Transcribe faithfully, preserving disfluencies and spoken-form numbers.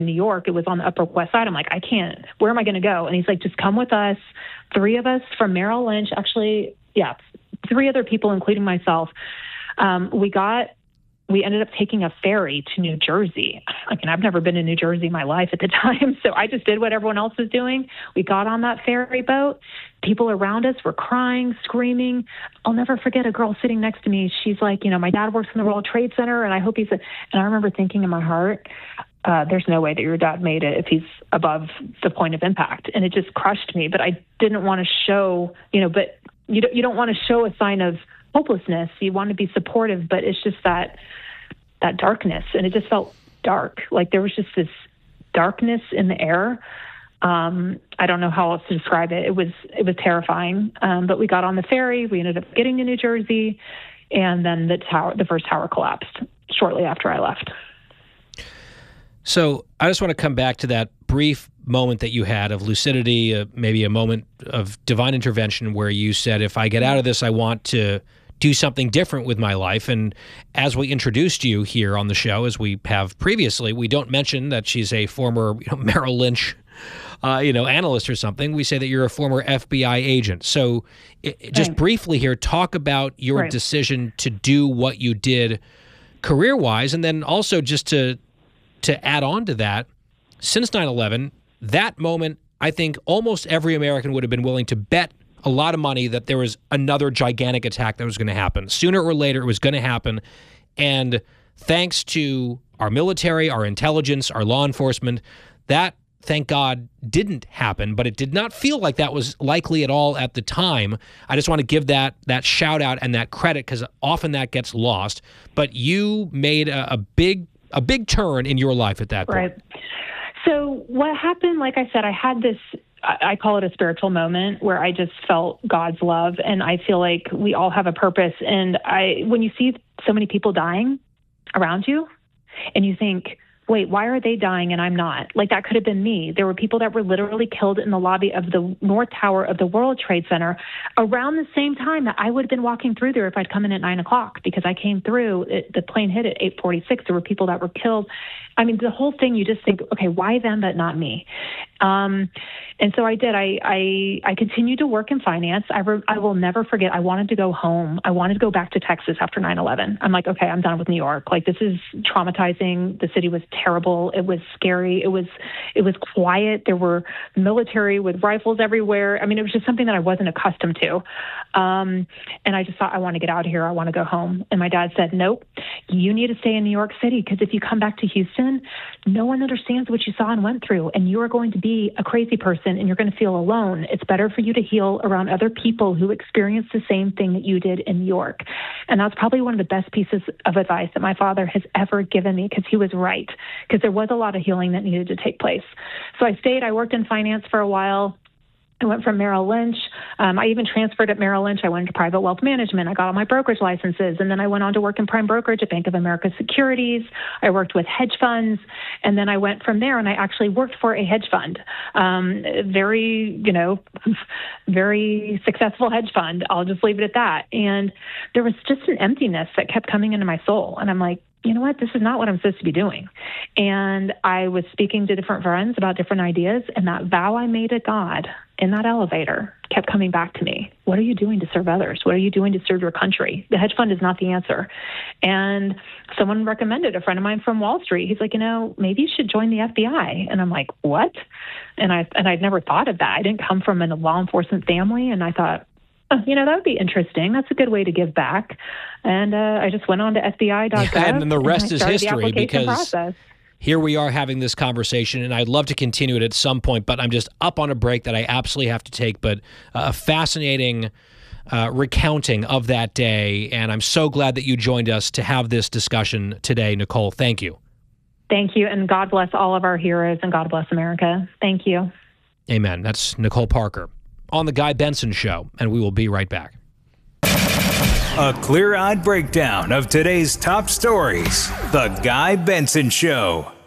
New York. It was on the Upper West Side. I'm like, I can't. Where am I going to go? And he's like, just come with us. Three of us from Merrill Lynch, actually, yeah, three other people, including myself. Um, we got, we ended up taking a ferry to New Jersey. I mean, I've never been to New Jersey in my life at the time, so I just did what everyone else was doing. We got on that ferry boat. People around us were crying, screaming. I'll never forget a girl sitting next to me. She's like, you know, my dad works in the World Trade Center, and I hope he's a, and I remember thinking in my heart, uh, there's no way that your dad made it if he's above the point of impact. And it just crushed me, but I didn't want to show, you know, but you don't, you don't want to show a sign of hopelessness. You want to be supportive, but it's just that that darkness, and it just felt dark. Like there was just this darkness in the air. Um, I don't know how else to describe it. It was it was terrifying. Um, but we got on the ferry. We ended up getting to New Jersey, and then the tower, the first tower, collapsed shortly after I left. So I just want to come back to that brief moment that you had of lucidity, uh, maybe a moment of divine intervention where you said, if I get out of this, I want to do something different with my life. And as we introduced you here on the show, as we have previously, we don't mention that she's a former you know, Merrill Lynch uh, you know, analyst or something. We say that you're a former F B I agent. So it, just right. briefly here, talk about your right. decision to do what you did career-wise, and then also just to to add on to that, since nine eleven, that moment, I think almost every American would have been willing to bet a lot of money that there was another gigantic attack that was going to happen. Sooner or later, it was going to happen. And thanks to our military, our intelligence, our law enforcement, that, thank God, didn't happen. But it did not feel like that was likely at all at the time. I just want to give that that shout out and that credit, because often that gets lost. But you made a, a big a big turn in your life at that point. Right. So what happened, like I said, I had this, I call it a spiritual moment where I just felt God's love. And I feel like we all have a purpose. And I, when you see so many people dying around you and you think, wait, why are they dying and I'm not? Like, that could have been me. There were people that were literally killed in the lobby of the North Tower of the World Trade Center around the same time that I would have been walking through there if I'd come in at nine o'clock, because I came through, it, the plane hit at eight forty-six. There were people that were killed. I mean, the whole thing, you just think, okay, why them but not me? Um, and so I did. I, I, I continued to work in finance. I, re- I will never forget, I wanted to go home. I wanted to go back to Texas after nine eleven. I'm like, okay, I'm done with New York. Like, this is traumatizing. The city was terrible. It was scary. It was, it was quiet. There were military with rifles everywhere. I mean, it was just something that I wasn't accustomed to. Um, and I just thought, I want to get out of here. I want to go home. And my dad said, nope, you need to stay in New York City, because if you come back to Houston, no one understands what you saw and went through, and you are going to be a crazy person and you're going to feel alone. It's better for you to heal around other people who experienced the same thing that you did in New York. And that's probably one of the best pieces of advice that my father has ever given me, because he was right, because there was a lot of healing that needed to take place. So I stayed. I worked in finance for a while. I went from Merrill Lynch. Um, I even transferred at Merrill Lynch. I went into private wealth management. I got all my brokerage licenses. And then I went on to work in prime brokerage at Bank of America Securities. I worked with hedge funds. And then I went from there and I actually worked for a hedge fund. Um, very, you know, very successful hedge fund. I'll just leave it at that. And there was just an emptiness that kept coming into my soul. And I'm like, you know what, this is not what I'm supposed to be doing. And I was speaking to different friends about different ideas, and that vow I made to God in that elevator kept coming back to me. What are you doing to serve others? What are you doing to serve your country? The hedge fund is not the answer. And someone recommended, a friend of mine from Wall Street, he's like, you know, maybe you should join the F B I. And I'm like, what? And I and I'd never thought of that. I didn't come from a law enforcement family, and I thought, you know, that would be interesting. That's a good way to give back. And uh, I just went on to F B I dot gov. Yeah, and then the rest is history, the because process. Here we are having this conversation, and I'd love to continue it at some point, but I'm just up on a break that I absolutely have to take. But uh, a fascinating uh, recounting of that day, and I'm so glad that you joined us to have this discussion today, Nicole. Thank you. Thank you, and God bless all of our heroes, and God bless America. Thank you. Amen. That's Nicole Parker on The Guy Benson Show, and we will be right back. A clear-eyed breakdown of today's top stories. The Guy Benson Show.